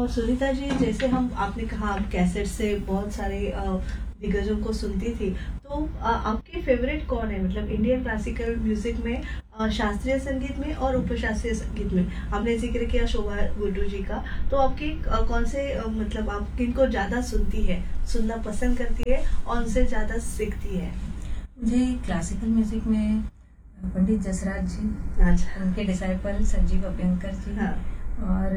और सुनीता जी, जैसे हम आपने कहा आप कैसेट से बहुत सारे दिग्गजों को सुनती थी, तो आपके फेवरेट कौन है, मतलब इंडियन क्लासिकल म्यूजिक में, शास्त्रीय संगीत में और उपशास्त्रीय संगीत में? आपने जिक्र किया शोभा गुड्डू जी का, तो आपके कौन से मतलब आप किनको ज्यादा सुनती है, सुनना पसंद करती है और उनसे ज्यादा सीखती है? मुझे क्लासिकल म्यूजिक में पंडित जसराज जी, अच्छा, उनके डिसाइपल संजीव अभ्यंकर जी, हाँ, और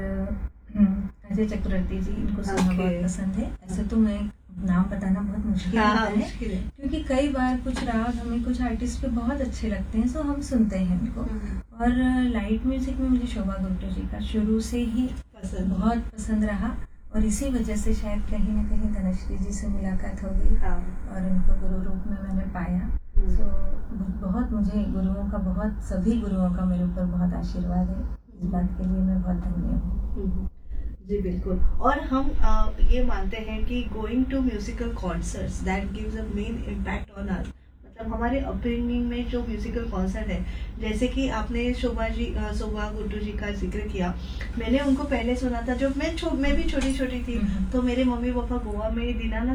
अजय चक्रवर्ती जी, इनको सुनना बहुत पसंद है। ऐसे तो मैं नाम बताना बहुत मुश्किल होता है, मुश्किल है। क्योंकि कई बार कुछ राग हमें कुछ आर्टिस्ट पे बहुत अच्छे लगते हैं, सो हम सुनते हैं उनको। और लाइट म्यूजिक में मुझे शोभा गुड्डू जी का शुरू से ही बहुत पसंद रहा, और इसी वजह से शायद कहीं ना कहीं धनश्री जी से मुलाकात हो गई, और उनको गुरु रूप में मैंने पाया। सो बहुत मुझे गुरुओं का, बहुत सभी गुरुओं का मेरे ऊपर बहुत आशीर्वाद है। इस बात के लिए मैं बहुत धन्य हूँ। जी बिल्कुल। और हम ये मानते हैं कि going to musical concerts that gives a main impact on us, मतलब हमारे अपब्रिंगिंग में जो म्यूजिकल कॉन्सर्ट है, जैसे कि आपने शोभा गुड्डू जी का जिक्र किया, मैंने उनको पहले सुना था जब मैं भी छोटी छोटी थी, तो मेरे मम्मी पापा गोवा में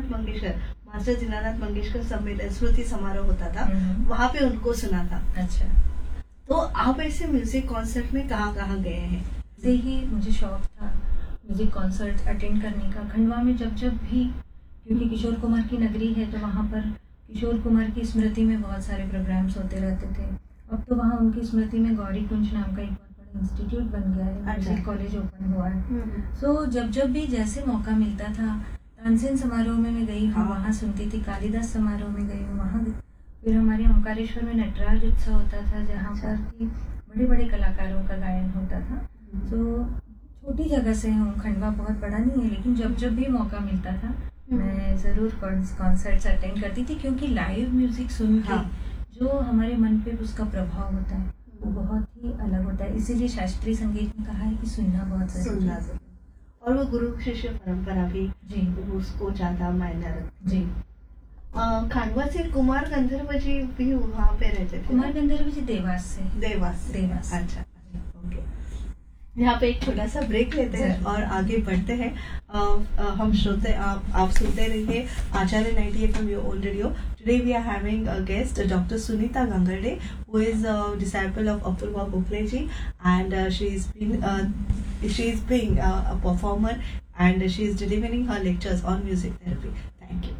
मास्टर दीनानाथ मंगेशकर सम्मेलन स्मृति समारोह होता था, वहाँ पे उनको सुना था। अच्छा, तो आप ऐसे म्यूजिक कॉन्सर्ट में कहाँ कहाँ गए हैं? से ही मुझे शौक था म्यूजिक कॉन्सर्ट अटेंड करने का, खंडवा में जब भी, क्योंकि किशोर कुमार की नगरी है, तो वहाँ पर किशोर कुमार की स्मृति में बहुत सारे प्रोग्राम्स होते रहते थे। अब तो वहाँ उनकी स्मृति में गौरी कुंज नाम का एक बहुत बड़ा इंस्टीट्यूट बन गया है, म्यूजिक कॉलेज ओपन हुआ है। सो जब भी जैसे मौका मिलता था, तानसेन समारोह में मैं गई हूँ, वहाँ सुनती थी, कालिदास समारोह में गई हूँ वहाँ। फिर हमारे ओंकारेश्वर में नटराज उत्सव होता था, जहाँ पर कि बड़े बड़े कलाकारों का गायन होता था। तो छोटी जगह से हूँ, खंडवा बहुत बड़ा नहीं है, लेकिन जब भी मौका मिलता था मैं ज़रूर कॉन्सर्ट्स अटेंड करती थी, क्योंकि लाइव म्यूजिक सुन के जो हमारे मन पे उसका प्रभाव होता है वो बहुत ही अलग होता है। इसीलिए शास्त्रीय संगीत में कहा है कि सुनना बहुत जरूरी है, और वो गुरु शिष्य परंपरा भी जी उसको ज्यादा मायने रखती जी। खंडवा से कुमार गंधर्व जी भी वहाँ पे रहते थे? कुमार गंधर्व जी देवास से। देवास। अच्छा, ओके। यहाँ पे एक छोटा सा ब्रेक लेते हैं और आगे बढ़ते हैं। हम श्रोते आप सुनते रहिए आचार्य 90 FM your own radio. Today we are having a guest doctor Sunita गंगरडे, who is a disciple of Apurva Gokhale ji, and she is being a performer, and she is delivering her lectures on music therapy. Thank you.